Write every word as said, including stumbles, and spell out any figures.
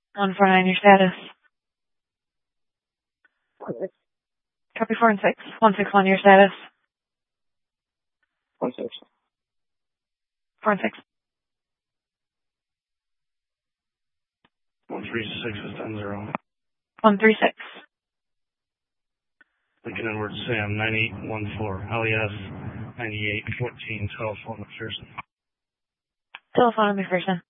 one four nine, your status. One six. Copy four and six. one six one, your status. One six. four and six. One three six is ten zero. one three six. Lincoln Edwards Sam nine eight one four. L E S ninety-eight fourteen telephone McPherson. Telephone McPherson.